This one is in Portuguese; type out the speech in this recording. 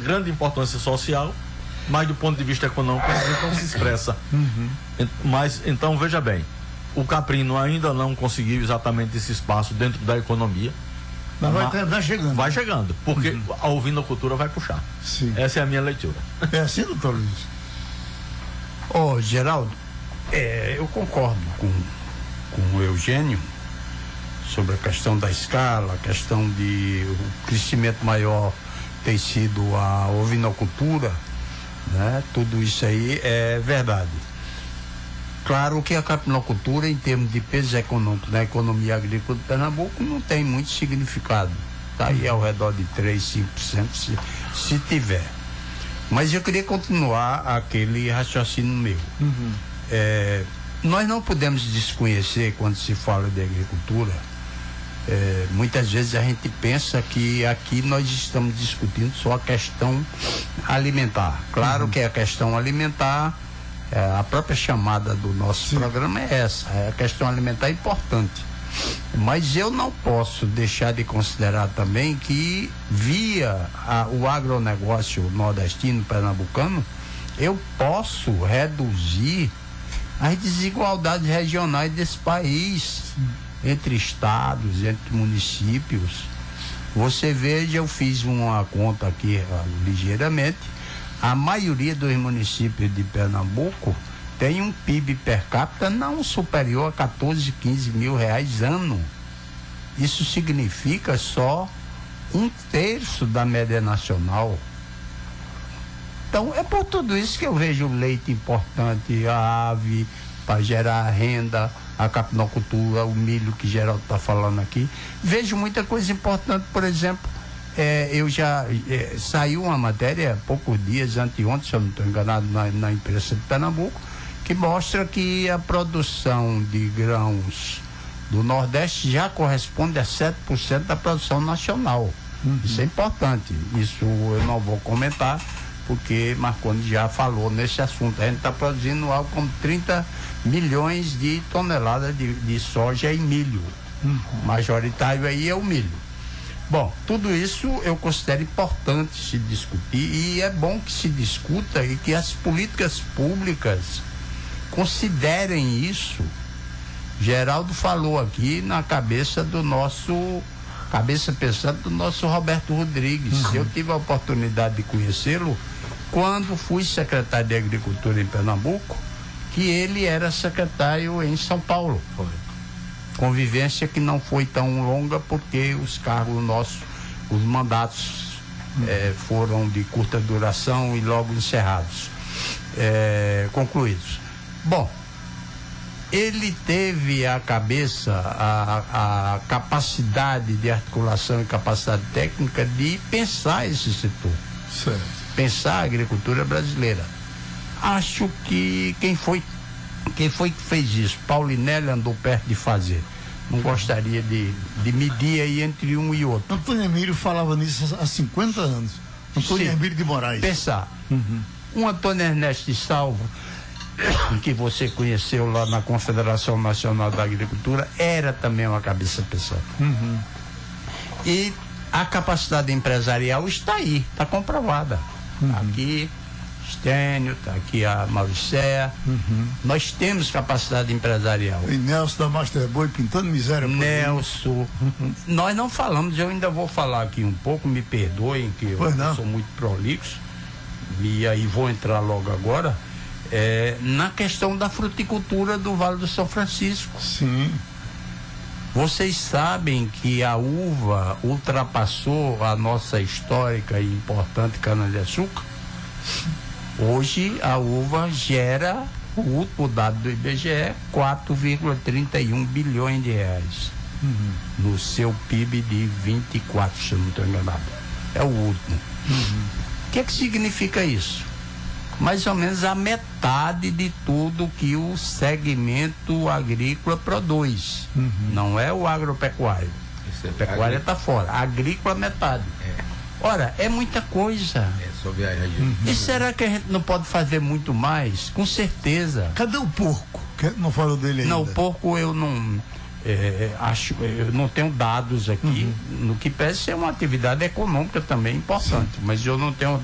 grande importância social, mas do ponto de vista econômico não se expressa. Mas, então, veja bem, o caprino ainda não conseguiu exatamente esse espaço dentro da economia. Mas vai chegando. Vai chegando, porque a ovinocultura vai puxar. Sim. Essa é a minha leitura. É assim, doutor Luiz? Geraldo, eu concordo com o Eugênio sobre a questão da escala, a questão de o crescimento maior tem sido a ovinocultura, né? Tudo isso aí é verdade. Claro que a capinocultura, em termos de peso econômico na economia agrícola de Pernambuco, não tem muito significado. Está aí ao redor de 3, 5%, se tiver. Mas eu queria continuar aquele raciocínio meu. Nós não podemos desconhecer, quando se fala de agricultura, muitas vezes a gente pensa que aqui nós estamos discutindo só a questão alimentar. Claro que a questão alimentar, a própria chamada do nosso programa é essa, a questão alimentar é importante. Mas eu não posso deixar de considerar também que via o agronegócio nordestino, pernambucano, eu posso reduzir as desigualdades regionais desse país, entre estados, entre municípios. Você veja, eu fiz uma conta aqui ligeiramente, a maioria dos municípios de Pernambuco tem um PIB per capita não superior a 14, 15 mil reais ano. Isso significa só 1/3 da média nacional. Então é por tudo isso que eu vejo o leite importante, a ave para gerar renda, a capinocultura, o milho que Geraldo está falando aqui. Vejo muita coisa importante, por exemplo, saiu uma matéria há poucos dias, anteontem, se eu não estou enganado, na imprensa de Pernambuco, que mostra que a produção de grãos do Nordeste já corresponde a 7% da produção nacional. Isso é importante. Isso eu não vou comentar, porque Marconi já falou nesse assunto. A gente está produzindo algo como 30 milhões de toneladas de soja e milho. Majoritário aí é o milho. Bom, tudo isso eu considero importante se discutir, e é bom que se discuta e que as políticas públicas considerem isso. Geraldo falou aqui na cabeça pensante do nosso Roberto Rodrigues. Eu tive a oportunidade de conhecê-lo quando fui secretário de Agricultura em Pernambuco, que ele era secretário em São Paulo. Convivência que não foi tão longa, porque os cargos nossos, os mandatos foram de curta duração e logo encerrados, concluídos. Bom, ele teve a cabeça, a capacidade de articulação e capacidade técnica de pensar esse setor. Certo. Pensar a agricultura brasileira. Acho que quem foi que fez isso? Paulinelli andou perto de fazer. Não gostaria de medir aí entre um e outro. Antônio Emílio falava nisso há 50 anos. Antônio Emílio de Moraes. Pensar. Um Antônio Ernesto de Salvo, que você conheceu lá na Confederação Nacional da Agricultura, era também uma cabeça pensante. E a capacidade empresarial está aí, está comprovada. Aqui Stênio, está aqui a Mauricéia. Nós temos capacidade empresarial. E Nelson da Master Boy pintando miséria. Nelson. Nós não falamos, eu ainda vou falar aqui um pouco, me perdoem que eu sou muito prolixo, e aí vou entrar logo agora, na questão da fruticultura do Vale do São Francisco. Sim. Vocês sabem que a uva ultrapassou a nossa histórica e importante cana-de-açúcar? Hoje a uva gera, o último dado do IBGE, 4,31 bilhões de reais. No seu PIB de 24, se eu não estou enganado. É o último. O que significa isso? Mais ou menos a metade de tudo que o segmento agrícola produz. Não é o agropecuário. A pecuária está fora. A agrícola, metade. Ora, é muita coisa. E será que a gente não pode fazer muito mais? Com certeza. Cadê o porco? Não falou dele ainda. Não, o porco eu não eu não tenho dados aqui. No que parece ser uma atividade econômica também importante, mas eu não tenho